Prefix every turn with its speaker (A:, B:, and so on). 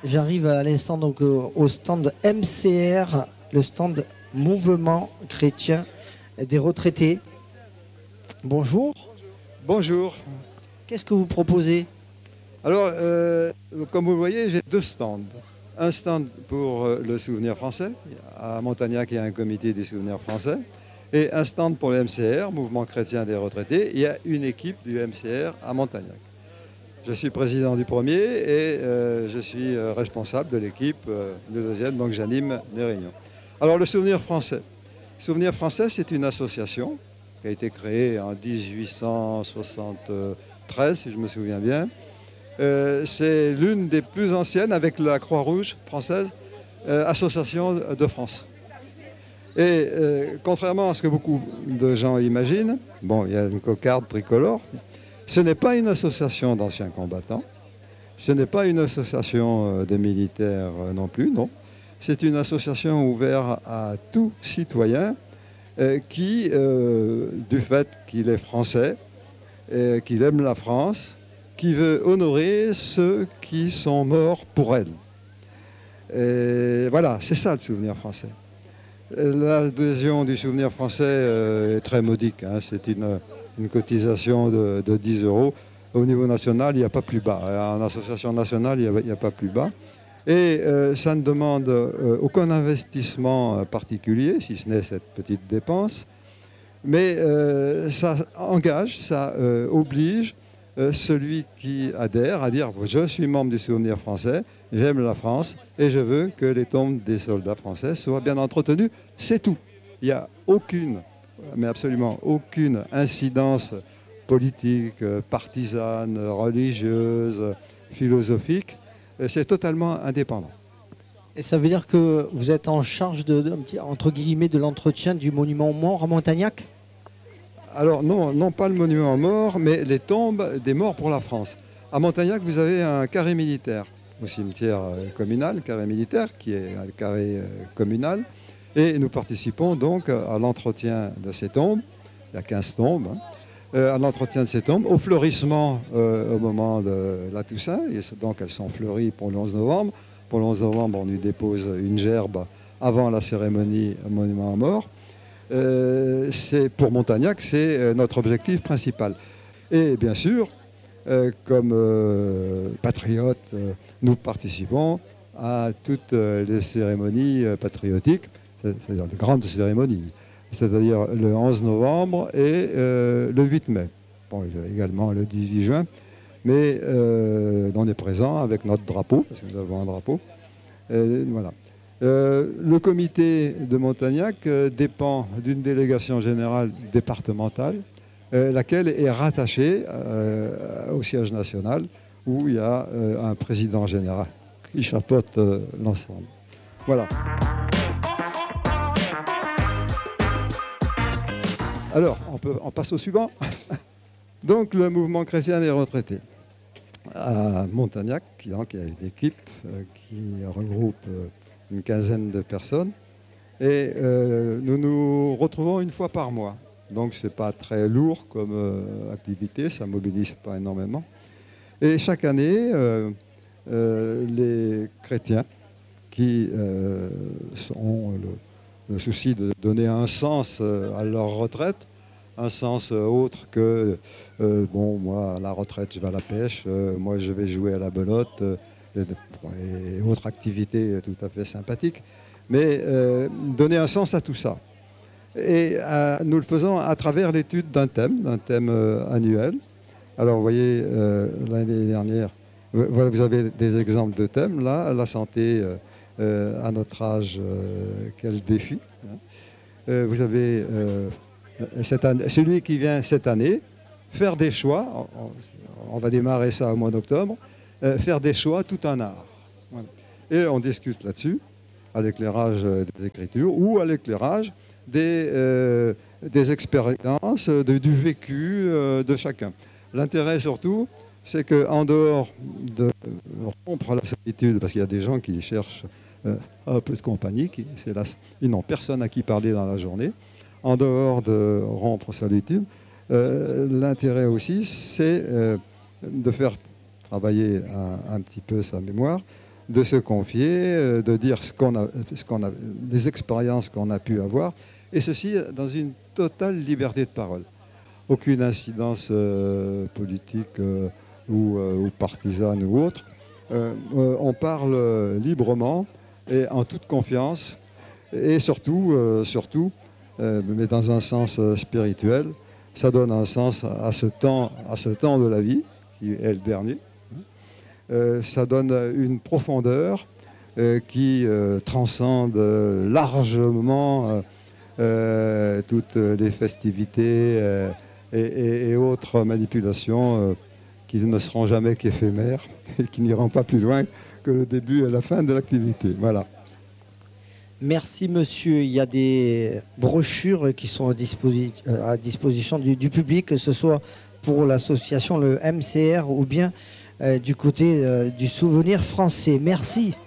A: J'arrive à l'instant donc au stand MCR, le stand Mouvement Chrétien des Retraités. Bonjour.
B: Bonjour.
A: Qu'est-ce que vous proposez?
B: Alors, comme vous le voyez, j'ai deux stands. Un stand pour le souvenir français. À Montagnac, il y a un comité des souvenirs français. Et un stand pour le MCR, Mouvement Chrétien des Retraités. Il y a une équipe du MCR à Montagnac. Je suis président du premier et je suis responsable de l'équipe du deuxième, donc j'anime les réunions. Alors, le souvenir français. Souvenir français, c'est une association qui a été créée en 1873, si je me souviens bien. C'est l'une des plus anciennes, avec la Croix-Rouge française, association de France. Et contrairement à ce que beaucoup de gens imaginent, bon, il y a une cocarde tricolore, ce n'est pas une association d'anciens combattants, ce n'est pas une association de militaires non plus, non. C'est une association ouverte à tout citoyen qui, du fait qu'il est français, qu'il aime la France, qui veut honorer ceux qui sont morts pour elle. Et voilà, c'est ça le souvenir français. L'adhésion du souvenir français est très modique, hein. C'est une cotisation de 10 €. Au niveau national, il n'y a pas plus bas. En association nationale, il n'y a pas plus bas. Et ça ne demande aucun investissement particulier, si ce n'est cette petite dépense. Mais ça engage, ça oblige celui qui adhère à dire « Je suis membre du souvenir français, j'aime la France et je veux que les tombes des soldats français soient bien entretenues. » C'est tout. Il n'y a aucune, mais absolument aucune incidence politique, partisane, religieuse, philosophique. C'est totalement indépendant.
A: Et ça veut dire que vous êtes en charge entre guillemets, de l'entretien du monument aux morts à Montagnac?
B: Alors non pas le monument aux morts, mais les tombes des morts pour la France. À Montagnac, vous avez un carré militaire au cimetière communal, carré militaire, qui est un carré communal. Et nous participons donc à l'entretien de ces tombes. Il y a 15 tombes. À l'entretien de ces tombes, au fleurissement au moment de la Toussaint. Et donc elles sont fleuries pour le 11 novembre. Pour le 11 novembre, on y dépose une gerbe avant la cérémonie monument aux morts. Pour Montagnac, c'est notre objectif principal. Et bien sûr, comme patriotes, nous participons à toutes les cérémonies patriotiques, c'est-à-dire de grandes cérémonies, c'est-à-dire le 11 novembre et le 8 mai. Bon, également le 18 juin, mais on est présent avec notre drapeau, parce que nous avons un drapeau. Voilà. Le comité de Montagnac dépend d'une délégation générale départementale, laquelle est rattachée au siège national, où il y a un président général qui chapeaute l'ensemble. Voilà. Alors, on passe au suivant. Donc, le mouvement chrétien des retraités. À Montagnac, il y a une équipe qui regroupe une quinzaine de personnes. Et nous nous retrouvons une fois par mois. Donc, ce n'est pas très lourd comme activité, ça ne mobilise pas énormément. Et chaque année, les chrétiens qui ont le souci de donner un sens à leur retraite, un sens autre que moi à la retraite je vais à la pêche, moi je vais jouer à la belote et autres activités tout à fait sympathiques, mais donner un sens à tout ça. Et nous le faisons à travers l'étude d'un thème annuel. Alors vous voyez, l'année dernière, vous avez des exemples de thèmes là, la santé à notre âge, quel défi, hein. Vous avez celui qui vient cette année, faire des choix, on va démarrer ça au mois d'octobre, faire des choix, tout un art. Voilà. Et on discute là-dessus, à l'éclairage des Écritures ou à l'éclairage des expériences, du vécu de chacun. L'intérêt surtout, c'est qu'en dehors de rompre la solitude, parce qu'il y a des gens qui cherchent un peu de compagnie, ils n'ont personne à qui parler dans la journée, en dehors de rompre la solitude, l'intérêt aussi, c'est de faire travailler un petit peu sa mémoire, de se confier, de dire les expériences qu'on a pu avoir, et ceci dans une totale liberté de parole. Aucune incidence politique ou partisane ou autre. On parle librement et en toute confiance, et surtout, mais dans un sens spirituel, ça donne un sens à ce temps de la vie, qui est le dernier. Ça donne une profondeur qui transcende largement toutes les festivités et autres manipulations qui ne seront jamais qu'éphémères et qui n'iront pas plus loin que le début et la fin de l'activité. Voilà.
A: Merci monsieur. Il y a des brochures qui sont à disposition du public, que ce soit pour l'association, le MCR, ou bien du côté du souvenir français. Merci.